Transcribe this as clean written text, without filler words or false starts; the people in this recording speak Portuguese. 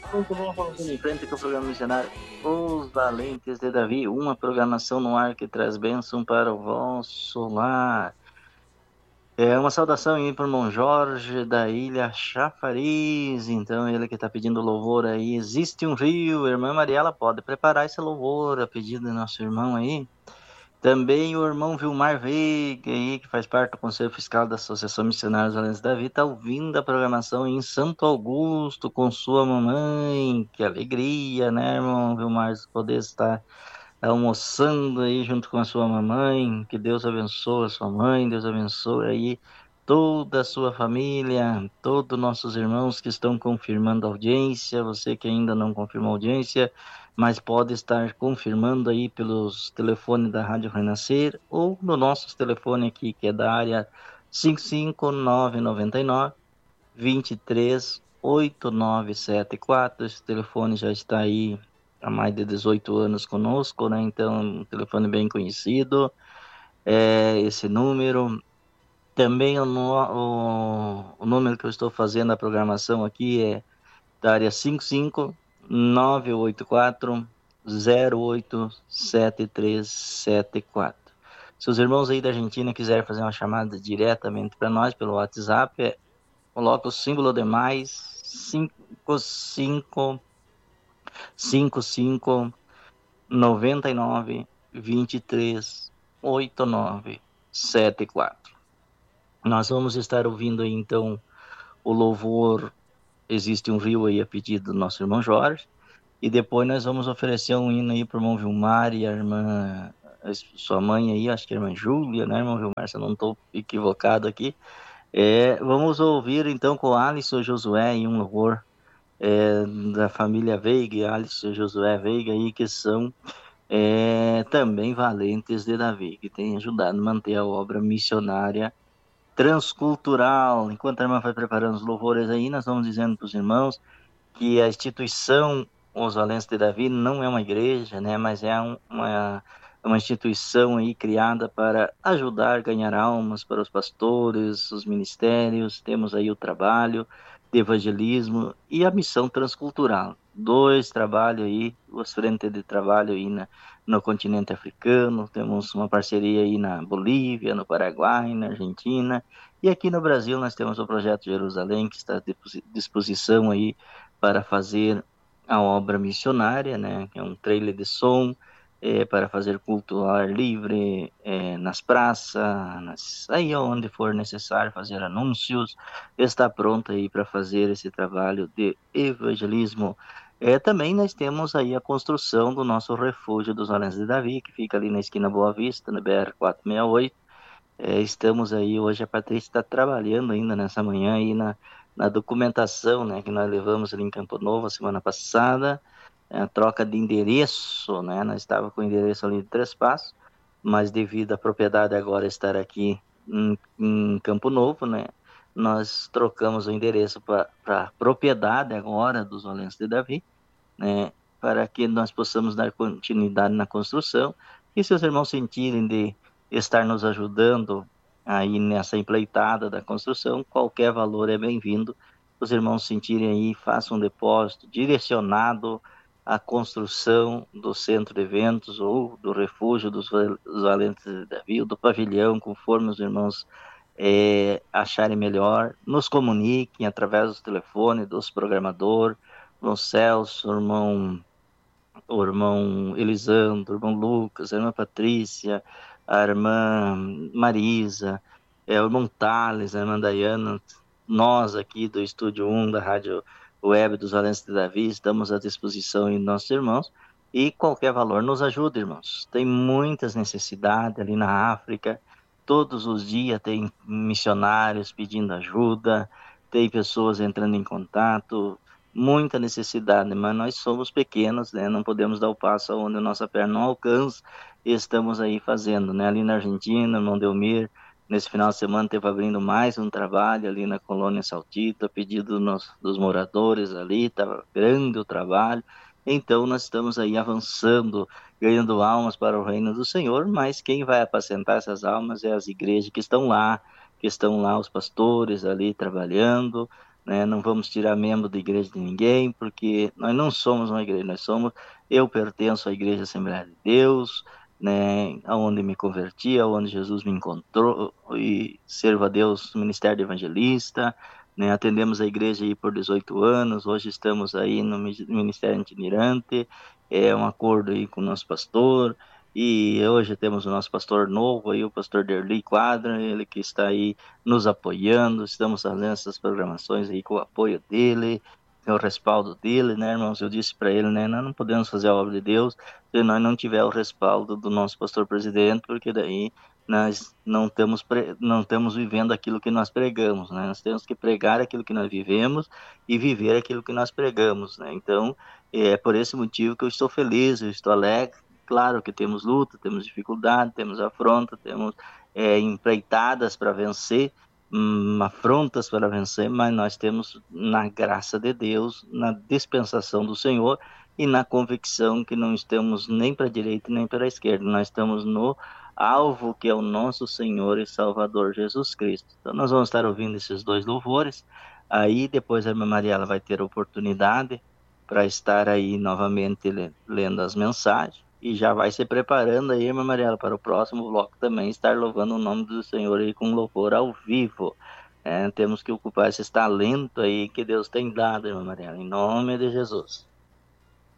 Muito bem, vamos em frente com o programa missionário Os Valentes de Davi, uma programação no ar que traz bênção para o vosso lar. É uma saudação aí para o irmão Jorge da Ilha Chafariz, então ele que está pedindo louvor aí. Existe um rio, irmã Mariela pode preparar esse louvor a pedido do nosso irmão aí. Também o irmão Vilmar Veiga, aí, que faz parte do Conselho Fiscal da Associação Missionários Valentes da Vida, está ouvindo a programação em Santo Augusto com sua mamãe. Que alegria, né, irmão Vilmar, poder estar almoçando aí junto com a sua mamãe. Que Deus abençoe a sua mãe, Deus abençoe aí toda a sua família, todos nossos irmãos que estão confirmando a audiência, você que ainda não confirmou a audiência, mas pode estar confirmando aí pelos telefones da Rádio Renascer ou no nosso telefone aqui, que é da área 55999 238974. Esse telefone já está aí há mais de 18 anos conosco, né? Então, um telefone bem conhecido. Esse número. Também o número que eu estou fazendo a programação aqui é da área 55984087374. Se os irmãos aí da Argentina quiserem fazer uma chamada diretamente para nós pelo WhatsApp, coloca o símbolo de mais 55 55 99 23 89 74. Nós vamos estar ouvindo aí, então, o louvor Existe um Rio aí a pedido do nosso irmão Jorge, e depois nós vamos oferecer um hino aí para o irmão Vilmar e a irmã, sua mãe aí, acho que é a irmã Júlia, né, irmão Vilmar, se eu não estou equivocado aqui. Vamos ouvir então com Alisson Josué em um louvor da família Veiga, Alisson Josué Veiga aí, que são também valentes de Davi, que tem ajudado a manter a obra missionária transcultural. Enquanto a irmã vai preparando os louvores aí, nós vamos dizendo para os irmãos que a instituição Os Valentes de Davi não é uma igreja, né, mas é uma instituição aí criada para ajudar a ganhar almas para os pastores, os ministérios. Temos aí o trabalho de evangelismo e a missão transcultural. Dois trabalhos aí, duas frentes de trabalho aí no continente africano. Temos uma parceria aí na Bolívia, no Paraguai, na Argentina. E aqui no Brasil nós temos o Projeto Jerusalém, que está à disposição aí para fazer a obra missionária, né, que é um trailer de som para fazer culto ao ar livre, nas praças, aí onde for necessário fazer anúncios, está pronto aí para fazer esse trabalho de evangelismo. Também nós temos aí a construção do nosso refúgio dos Valentes de Davi, que fica ali na esquina Boa Vista, no BR-468. Estamos aí, hoje a Patrícia está trabalhando ainda nessa manhã aí na documentação, né, que nós levamos ali em Campo Novo a semana passada, a troca de endereço, né, nós estávamos com o endereço ali de Três Passos, mas devido à propriedade agora estar aqui em Campo Novo, né, nós trocamos o endereço para a propriedade agora dos Valentes de Davi, né, para que nós possamos dar continuidade na construção, e se os irmãos sentirem de estar nos ajudando aí nessa empreitada da construção, qualquer valor é bem-vindo. Os irmãos sentirem aí, façam um depósito direcionado à construção do centro de eventos ou do refúgio dos Valentes de Davi, ou do pavilhão, conforme os irmãos acharem melhor. Nos comuniquem através do telefone dos programadores, o Celso, o irmão Elisandro, o irmão Lucas, a irmã Patrícia, a irmã Marisa, o irmão Thales, a irmã Dayana. Nós aqui do Estúdio 1 da Rádio Web dos Valentes de Davi estamos à disposição de nossos irmãos, e qualquer valor nos ajuda, irmãos. Tem muitas necessidades ali na África, todos os dias tem missionários pedindo ajuda, tem pessoas entrando em contato, muita necessidade, mas nós somos pequenos, né? Não podemos dar o passo onde a nossa perna não alcança, e estamos aí fazendo, né? Ali na Argentina, o irmão Delmir, nesse final de semana, esteve abrindo mais um trabalho ali na Colônia Saltito, a pedido dos moradores ali, estava grande o trabalho. Então nós estamos aí avançando, ganhando almas para o reino do Senhor, mas quem vai apacentar essas almas é as igrejas que estão lá, os pastores ali trabalhando, né? Não vamos tirar membro da igreja de ninguém, porque nós não somos uma igreja, eu pertenço à Igreja Assembleia de Deus, né? Aonde me converti, aonde Jesus me encontrou, e sirvo a Deus no ministério de evangelista, né? Atendemos a igreja aí por 18 anos, hoje estamos aí no ministério itinerante, é um acordo aí com o nosso pastor, e hoje temos o nosso pastor novo aí, o pastor Derli Quadra, ele que está aí nos apoiando, estamos fazendo essas programações aí com o apoio dele, com o respaldo dele, né, irmãos? Eu disse para ele, né, nós não podemos fazer a obra de Deus se nós não tiver o respaldo do nosso pastor presidente, porque daí nós não estamos vivendo aquilo que nós pregamos, né? Nós temos que pregar aquilo que nós vivemos e viver aquilo que nós pregamos, né? Então, é por esse motivo que eu estou feliz, eu estou alegre. Claro que temos luta, temos dificuldade, temos afronta, temos empreitadas para vencer, afrontas para vencer, mas nós temos na graça de Deus, na dispensação do Senhor e na convicção que não estamos nem para a direita nem para a esquerda, nós estamos no alvo que é o nosso Senhor e Salvador Jesus Cristo. Então nós vamos estar ouvindo esses dois louvores, aí depois a irmã Mariela vai ter a oportunidade para estar aí novamente lendo as mensagens, e já vai se preparando aí, irmã Mariela, para o próximo bloco também estar louvando o nome do Senhor aí com louvor ao vivo. Temos que ocupar esse talento aí que Deus tem dado, irmã Mariela, em nome de Jesus.